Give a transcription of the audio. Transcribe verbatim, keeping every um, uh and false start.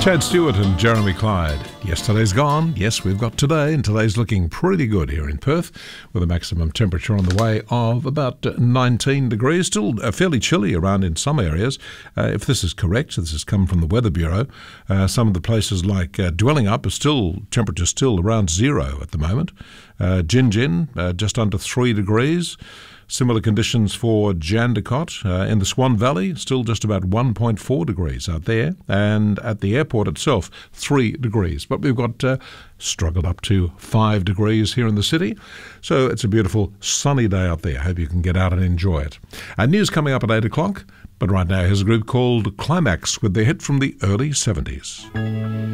Chad Stewart and Jeremy Clyde. Yesterday's gone. Yes, we've got today, and today's looking pretty good here in Perth, with a maximum temperature on the way of about nineteen degrees. Still uh, fairly chilly around in some areas. Uh, if this is correct, this has come from the Weather Bureau. Uh, some of the places like uh, Dwellingup are still, temperature still around zero at the moment. Uh, Gin Gin, uh, just under three degrees. Similar conditions for Jandakot. Uh, in the Swan Valley, still just about one point four degrees out there. And at the airport itself, three degrees. But we've got uh, struggled up to five degrees here in the city. So it's a beautiful sunny day out there. Hope you can get out and enjoy it. And news coming up at eight o'clock. But right now, here's a group called Climax with their hit from the early seventies.